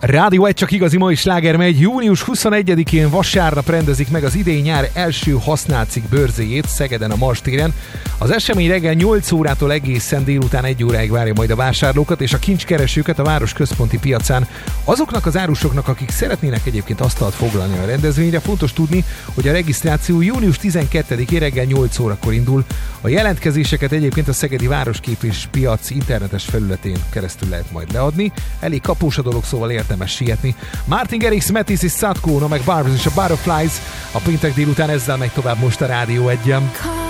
Rádió 1 csak igazi mai sláger megy. Június 21-én vasárnap rendezik meg az idei-nyár első használcikk bőrzéjét Szegeden a Mars téren. Az esemény reggel 8 órától egészen délután 1 óráig várja majd a vásárlókat és a kincskeresőket a város központi piacán. Azoknak az árusoknak, akik szeretnének egyébként asztalt foglalni a rendezvényre, fontos tudni, hogy a regisztráció június 12-én reggel 8 órakor indul. A jelentkezéseket egyébként a Szegedi Városkép és Piac internetes felületén keresztül lehet majd leadni. Elég kapós a dolog, szóval érdemes sietni. Martin Garrix, Matisse és Sadko, meg Barbers és a Butterflies. A péntek délután ezzel megy tovább most a Rádió 1-en.